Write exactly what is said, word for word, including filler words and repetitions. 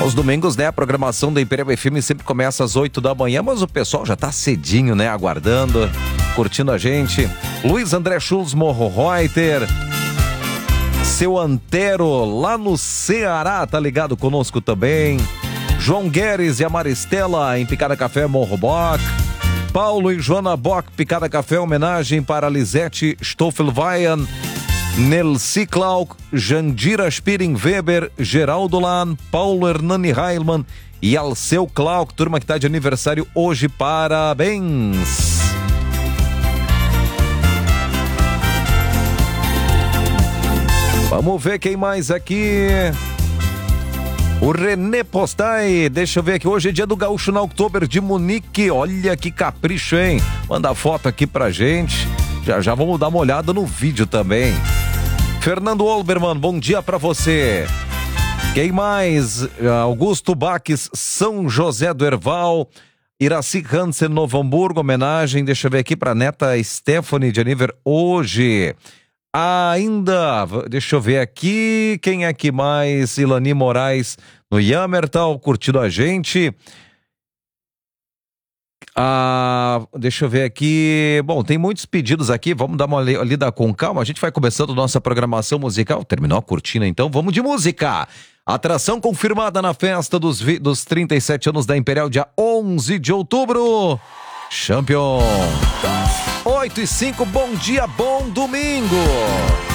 Os domingos, né, a programação da Imperial F M sempre começa às oito da manhã, mas o pessoal já tá cedinho, né, aguardando, curtindo a gente. Luiz André Schultz, Morro Reuter, seu Antero lá no Ceará, tá ligado conosco também. João Gueres e a Maristela em Picada Café, Morro Bock. Paulo e Joana Bock, Picada Café, homenagem para Lisete Stoffelwein, Nelci Klauk, Jandira Spiring Weber, Geraldo Lan, Paulo Hernani Heilmann e Alceu Klauk, turma que tá de aniversário hoje, parabéns! Vamos ver quem mais aqui. O René Postai, deixa eu ver aqui, hoje é dia do Gaúcho na Oktober de Munique, olha que capricho, hein? Manda a foto aqui pra gente, já já vamos dar uma olhada no vídeo também. Fernando Olbermann, bom dia pra você. Quem mais? Augusto Baques, São José do Herval, Iraci Hansen, Novo Hamburgo, homenagem, deixa eu ver aqui pra neta Stephanie de aniversário hoje. Ainda, deixa eu ver aqui, quem é que mais? Ilani Moraes no Yamertal, curtindo a gente. Ah, deixa eu ver aqui. Bom, tem muitos pedidos aqui, vamos dar uma lida com calma. A gente vai começando nossa programação musical. Terminou a cortina, então vamos de música. Atração confirmada na festa dos, dos trinta e sete anos da Imperial, dia onze de outubro. Champion. oito e cinco, bom dia, bom domingo.